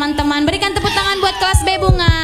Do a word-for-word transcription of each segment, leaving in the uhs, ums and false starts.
teman-teman. Berikan tepuk tangan buat kelas B Bunga.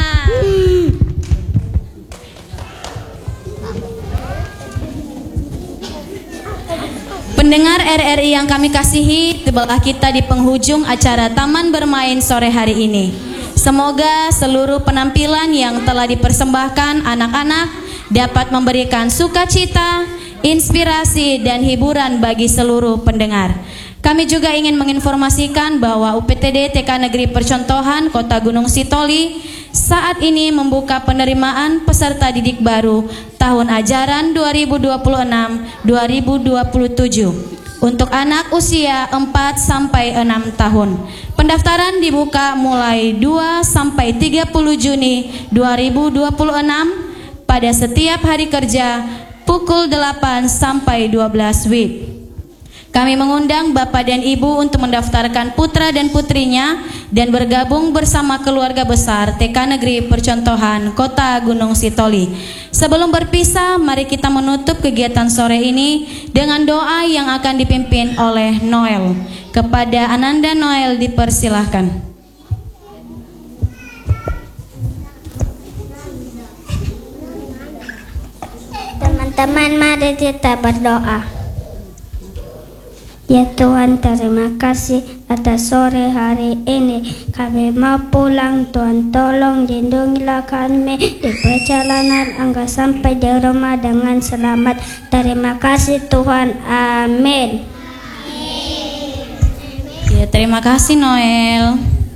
Pendengar R R I yang kami kasihi, tibalah kita di penghujung acara Taman Bermain sore hari ini. Semoga seluruh penampilan yang telah dipersembahkan anak-anak dapat memberikan sukacita, inspirasi, dan hiburan bagi seluruh pendengar. Kami juga ingin menginformasikan bahwa U P T D T K Negeri Percontohan Kota Gunung Sitoli saat ini membuka penerimaan peserta didik baru tahun ajaran dua ribu dua puluh enam dua ribu dua puluh tujuh untuk anak usia empat sampai enam tahun. Pendaftaran dibuka mulai dua sampai tiga puluh Juni dua ribu dua puluh enam pada setiap hari kerja pukul delapan sampai dua belas W I B. Kami mengundang Bapak dan Ibu untuk mendaftarkan putra dan putrinya dan bergabung bersama keluarga besar T K Negeri Percontohan Kota Gunung Sitoli. Sebelum berpisah, mari kita menutup kegiatan sore ini dengan doa yang akan dipimpin oleh Noel. Kepada Ananda Noel dipersilahkan. Teman-teman, mari kita berdoa. Ya Tuhan, terima kasih atas sore hari ini. Kami mau pulang, Tuhan tolong lindungilah kami di perjalanan agar sampai di rumah dengan selamat. Terima kasih Tuhan, amin. Ya, terima kasih Noel.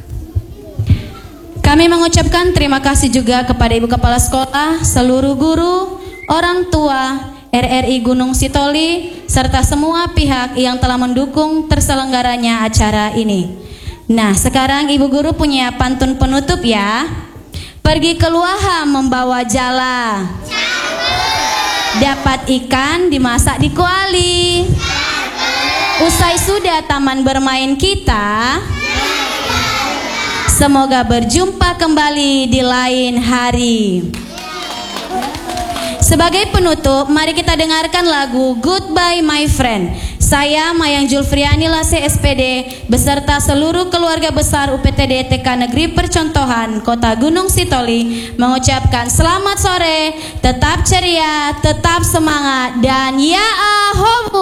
Kami mengucapkan terima kasih juga kepada Ibu Kepala Sekolah, seluruh guru, orang tua R R I Gunung Sitoli, serta semua pihak yang telah mendukung terselenggaranya acara ini. Nah, sekarang Ibu Guru punya pantun penutup ya. Pergi ke Luaha membawa jala, dapat ikan dimasak di kuali. Usai sudah taman bermain kita, semoga berjumpa kembali di lain hari. Sebagai penutup, mari kita dengarkan lagu Goodbye My Friend. Saya Mayang Julfriani Lase S P D beserta seluruh keluarga besar U P T D T K Negeri Percontohan Kota Gunung Sitoli mengucapkan selamat sore, tetap ceria, tetap semangat, dan ya ahobu.